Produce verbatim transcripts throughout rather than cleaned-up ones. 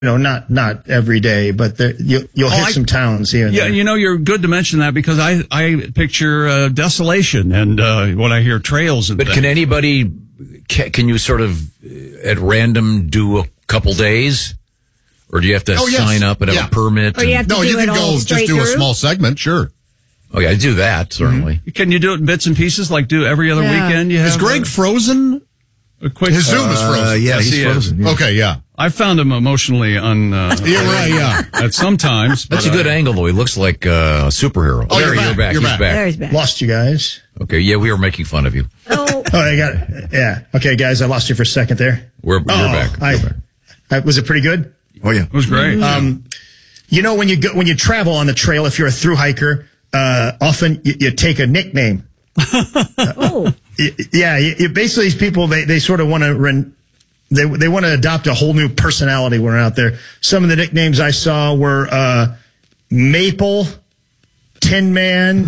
You know, not not every day, but there, you, you'll Oh, hit I, some towns here and yeah, there. you know, you're good to mention that because I, I picture uh, desolation and uh, when I hear trails and But things. can anybody, can you sort of at random do a couple days? Or do you have to Oh, yes. sign up and have Yeah. a permit? Or you have to No, do you it can all go straight just do a through? small segment, sure. Oh, yeah, I do that, certainly. Can you do it in bits and pieces, like do every other Yeah. weekend? You have Is Greg a, frozen? a quick. His Zoom is Uh, frozen. yeah, Yes, he's he is. frozen. Yeah. Okay, yeah. I found him emotionally un. Uh, You're right, yeah. At some times. That's but a good I- angle, though. He looks like uh, a superhero. Oh, there, you're you're back. back. You're He's back. back. There he's back. Lost you guys. Okay, yeah, we were making fun of you. Oh, Oh, I got it. Yeah. Okay, guys, I lost you for a second there. We're, Oh, you're back. I, You're back. I, was it pretty good? Oh, yeah. It was great. Um, you know, when you go, when you travel on the trail, if you're a through hiker, uh, often you, you take a nickname. oh. Y- Yeah, you, you basically these people they, they sort of want to run. They they want to adopt a whole new personality when they're out there. Some of the nicknames I saw were uh, Maple, Tin Man,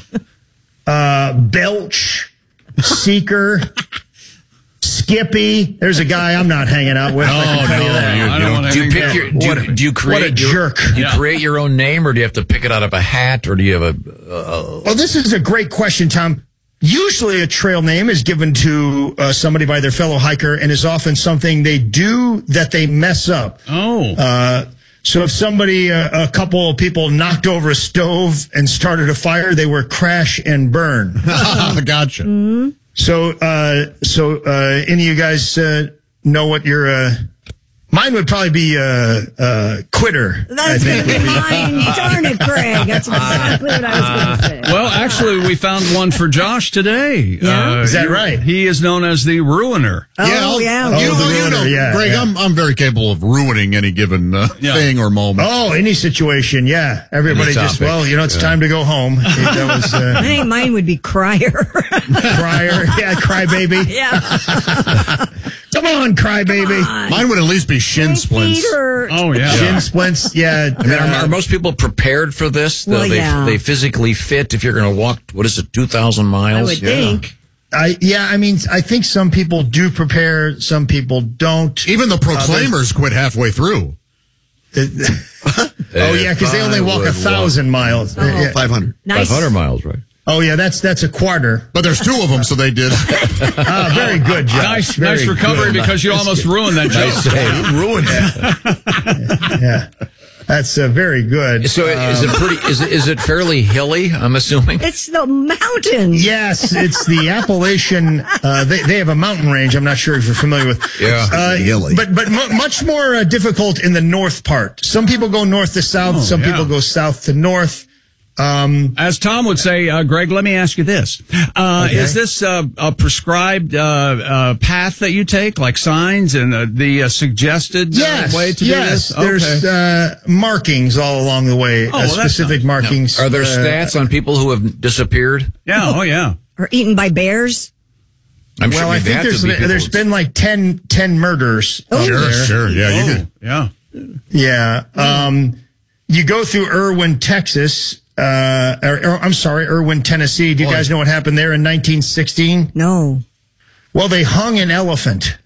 uh, Belch, Seeker, Skippy. There's a guy I'm not hanging out with. I can tell you that. I don't want Do you anything pick to- your, do What you, a- do you create what a your, jerk. do you Yeah. create your own name, or do you have to pick it out of a hat, or do you have a, uh, Well, this is a great question, Tom. Usually a trail name is given to uh, somebody by their fellow hiker and is often something they do that they mess up. Oh. Uh, so if somebody, uh, a couple of people knocked over a stove and started a fire, they were crash and burn. Gotcha. So, uh, so, uh, any of you guys, uh, know what your, uh, mine would probably be, uh, uh, quitter. I That's think going to would be be. mine. Darn it, Greg. That's exactly what I was going to say. Well, actually, we found one for Josh today. Yeah? Is that you- right? He is known as the Ruiner. Oh, I'll- yeah. Oh, You know, the you know, ruiner, yeah, Greg, yeah. I'm I'm very capable of ruining any given uh, Yeah. thing or moment. Oh, any situation. Yeah. Everybody Any just, topic. well, you know, it's time to go home. That was, I uh, think mine would be Crier. crier. Yeah, crybaby. yeah. Come on, crybaby. Mine would at least be shin My splints. feet hurt. Oh, yeah. Shin splints. Yeah. I mean, are, uh, are most people prepared for this? Well, they, yeah. they physically fit if you're going to walk, what is it, two thousand miles? I would think. I, yeah, I mean, I think some people do prepare, some people don't. Even the proclaimers quit halfway through. Oh, yeah, because they only walk a thousand miles. Oh. Yeah. five hundred. Nice. five hundred miles, right? Oh, yeah, that's that's a quarter. But there's two of them, so they did. Ah, very good, Josh. Nice, Very nice recovery good. because you almost ruined that joke. You ruined it. Yeah, that's uh, very good. So is it pretty, is it, is it fairly hilly, I'm assuming? It's the mountains. Yes, it's the Appalachian. Uh, they they have a mountain range. I'm not sure if you're familiar with. Yeah. Uh, Hilly. but but mu much more uh, difficult in the north part. Some people go north to south. Oh, some yeah. people go south to north. Um, As Tom would say, uh, Greg, let me ask you this. Uh, Okay. Is this uh, a prescribed uh, uh, path that you take, like signs and uh, the uh, suggested uh, yes, way to yes. do this? There's uh, markings all along the way. Oh, uh, well, that's specific nice. markings. Are there uh, stats on people who have disappeared? Yeah, oh, yeah. Or eaten by bears. I'm Well, sure I there think have to there's be people there's who- been like ten, ten murders. Oh. up Sure, there. sure. Yeah, you Oh, could. yeah. Yeah. Um, you go through Irwin, Texas. Uh, or, or, I'm sorry, Irwin, Tennessee. Do you Boy. guys know what happened there in nineteen sixteen? No. Well, they hung an elephant.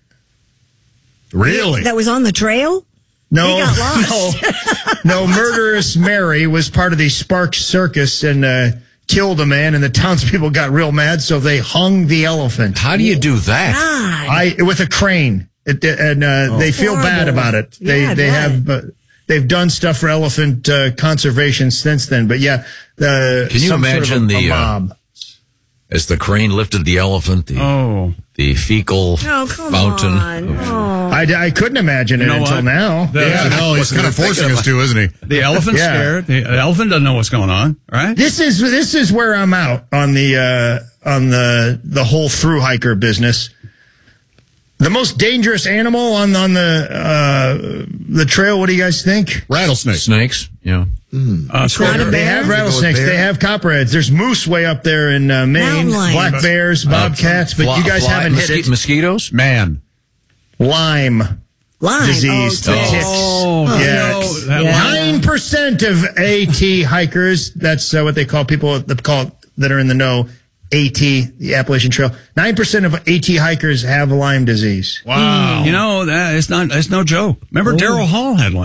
Really? That was on the trail? No, He got lost. no, no. Murderous Mary was part of the Sparks Circus and uh, killed a man, and the townspeople got real mad, so they hung the elephant. How do you do that? God. I with a crane, it, and uh, they feel bad Horrible. about it. They Yeah, I they bet. have uh, they've done stuff for elephant uh, conservation since then. But yeah, the Can you some sort of imagine a, a the, uh, mob? As the crane lifted the elephant, the, Oh. the fecal Oh, come fountain. on. of- Oh. I, I couldn't imagine it know until what? now. The- Yeah, no, he's kind of forcing us to, isn't he? The elephant's Yeah. scared. The elephant doesn't know what's going on, right? This is this is where I'm out on the uh, on the the whole through hiker business. The most dangerous animal on on the uh, the trail. What do you guys think? Rattlesnakes. Snakes, yeah. Uh, Not scorpion. a They bear? have rattlesnakes. bear? They have copperheads. There's moose way up there in uh, Maine. Mountain lion. Black bears, bobcats. But Fly- you guys fly- haven't hit mosqui- it. Mosquitoes? Man. Lyme Lyme. disease. Oh, the ticks. ticks. Oh, Yeah. no, that Yeah. one- Nine percent of AT hikers. That's uh, what they call people that call that are in the know. AT, the Appalachian Trail. Nine percent of AT hikers have Lyme disease. Wow. You know, that, it's not, it's no joke. Remember Daryl Hall had one.